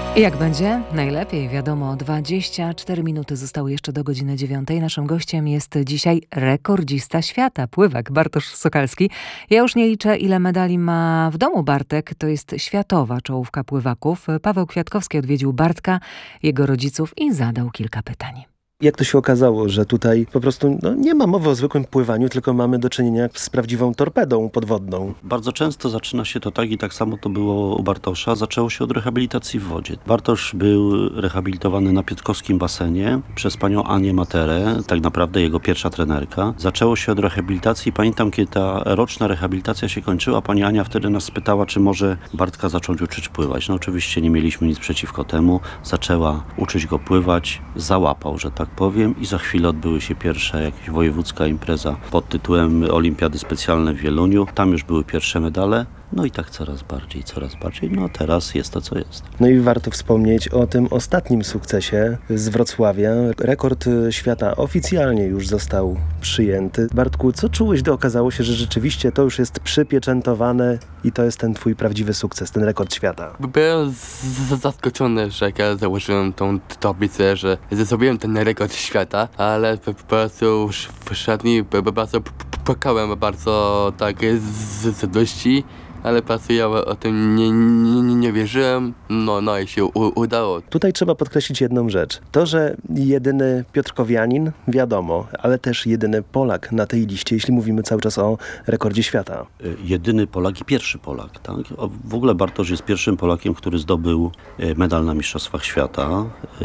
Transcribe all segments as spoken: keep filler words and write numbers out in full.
I jak będzie? Najlepiej, wiadomo, dwadzieścia cztery minuty zostały jeszcze do godziny dziewiątej. Naszym gościem jest dzisiaj rekordzista świata, pływak Bartosz Sokalski. Ja już nie liczę, ile medali ma w domu Bartek. To jest światowa czołówka pływaków. Paweł Kwiatkowski odwiedził Bartka, jego rodziców i zadał kilka pytań. Jak to się okazało, że tutaj po prostu no, nie ma mowy o zwykłym pływaniu, tylko mamy do czynienia z prawdziwą torpedą podwodną? Bardzo często zaczyna się to tak i tak samo to było u Bartosza. Zaczęło się od rehabilitacji w wodzie. Bartosz był rehabilitowany na piotrkowskim basenie przez panią Anię Materę, tak naprawdę jego pierwsza trenerka. Zaczęło się od rehabilitacji. Pamiętam, kiedy ta roczna rehabilitacja się kończyła, pani Ania wtedy nas spytała, czy może Bartka zacząć uczyć pływać. No oczywiście nie mieliśmy nic przeciwko temu. Zaczęła uczyć go pływać, załapał, że tak powiem, i za chwilę odbyły się pierwsze jakaś wojewódzka impreza pod tytułem Olimpiady Specjalne w Wieluniu. Tam już były pierwsze medale. No i tak coraz bardziej, coraz bardziej. No teraz jest to, co jest. No i warto wspomnieć o tym ostatnim sukcesie z Wrocławia. Rekord świata oficjalnie już został przyjęty. Bartku, co czułeś, gdy okazało się, że rzeczywiście to już jest przypieczętowane i to jest ten twój prawdziwy sukces, ten rekord świata? Byłem z- zaskoczony, że jak ja założyłem tą tablicę, że zrobiłem ten rekord świata, ale po po prostu już w szatni b- b- bardzo p- p- płakałem bardzo tak z z radości. Ale po prostu ja o tym nie, nie, nie, nie wierzyłem, no, no i się u, udało. Tutaj trzeba podkreślić jedną rzecz. To, że jedyny piotrkowianin, wiadomo, ale też jedyny Polak na tej liście, jeśli mówimy cały czas o rekordzie świata. Jedyny Polak i pierwszy Polak. Tak? W ogóle Bartosz jest pierwszym Polakiem, który zdobył medal na Mistrzostwach Świata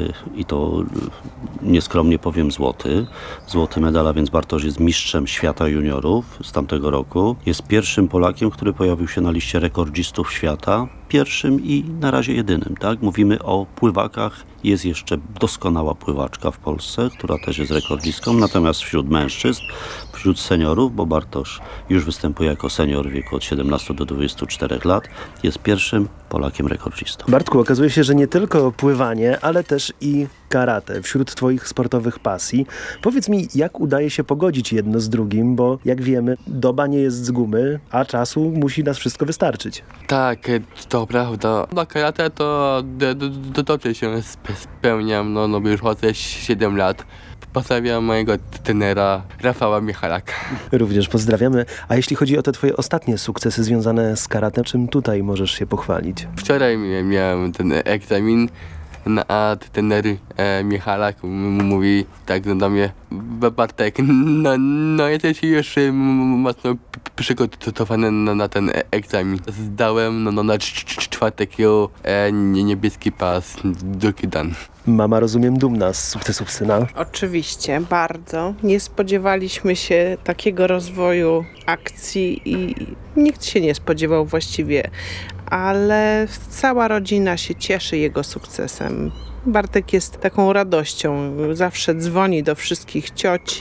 i to nieskromnie powiem złoty. Złoty medal, a więc Bartosz jest mistrzem świata juniorów z tamtego roku. Jest pierwszym Polakiem, który pojawił się na liście rekordzistów świata. Pierwszym i na razie jedynym, tak? Mówimy o pływakach. Jest jeszcze doskonała pływaczka w Polsce, która też jest rekordzistką, natomiast wśród mężczyzn, wśród seniorów, bo Bartosz już występuje jako senior w wieku od siedemnastu do dwudziestu czterech lat, jest pierwszym Polakiem rekordzistą. Bartku, okazuje się, że nie tylko pływanie, ale też i karate wśród twoich sportowych pasji. Powiedz mi, jak udaje się pogodzić jedno z drugim, bo jak wiemy, doba nie jest z gumy, a czasu musi nas wszystko wystarczyć. Tak, to prawda. Na karate to do, do, do, dobrze się sp- spełniam, no, no bo już chodzę siedem lat. Pozdrawiam mojego trenera Rafała Michalaka. Również pozdrawiamy. A jeśli chodzi o te twoje ostatnie sukcesy związane z karate, czym tutaj możesz się pochwalić? Wczoraj miałem ten egzamin, no, a trener e, Michalak m- mówi tak do mnie: Bartek, no, no jesteś już m- mocno p- przygotowany na, na ten egzamin. Zdałem no, no, na cz- cz- czwartek ją e, niebieski pas, drugi dan. Mama, rozumiem, dumna z sukcesów syna. Oczywiście, bardzo. Nie spodziewaliśmy się takiego rozwoju akcji i nikt się nie spodziewał właściwie, ale cała rodzina się cieszy jego sukcesem. Bartek jest taką radością, zawsze dzwoni do wszystkich cioć,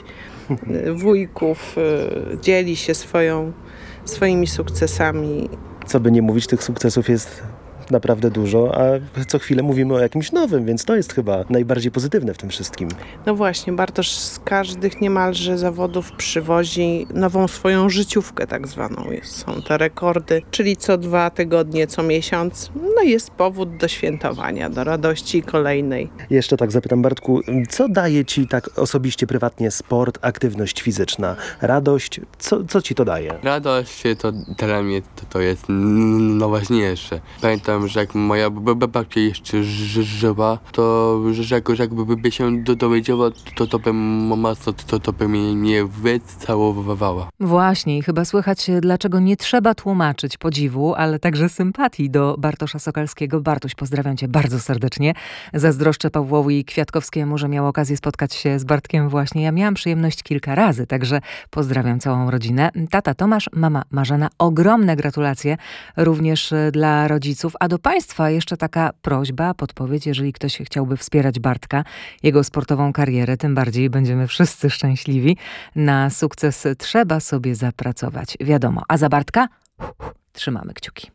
wujków, dzieli się swoją, swoimi sukcesami. Co by nie mówić, tych sukcesów jest naprawdę dużo, a co chwilę mówimy o jakimś nowym, więc to jest chyba najbardziej pozytywne w tym wszystkim. No właśnie, Bartosz z każdych niemalże zawodów przywozi nową swoją życiówkę tak zwaną. Jest, są te rekordy, czyli co dwa tygodnie, co miesiąc. No jest powód do świętowania, do radości kolejnej. Jeszcze tak zapytam, Bartku, co daje ci tak osobiście, prywatnie sport, aktywność fizyczna, radość? Co, co ci to daje? Radość to dla mnie to, to jest n- najważniejsze. Pamiętam, że jak moja b- b- babcia jeszcze ży- żyła, to że jak, że jakby się do- dowiedziała, to, to by mama to, to, to by mnie nie wycałowywała. Właśnie i chyba słychać, dlaczego nie trzeba tłumaczyć podziwu, ale także sympatii do Bartosza Sokalskiego. Bartuś, pozdrawiam cię bardzo serdecznie. Zazdroszczę Pawłowi Kwiatkowskiemu, że miał okazję spotkać się z Bartkiem właśnie. Ja miałam przyjemność kilka razy, także pozdrawiam całą rodzinę. Tata Tomasz, mama Marzena, ogromne gratulacje również dla rodziców. A do państwa jeszcze taka prośba, podpowiedź, jeżeli ktoś chciałby wspierać Bartka, jego sportową karierę, tym bardziej będziemy wszyscy szczęśliwi. Na sukces trzeba sobie zapracować, wiadomo. A za Bartka trzymamy kciuki.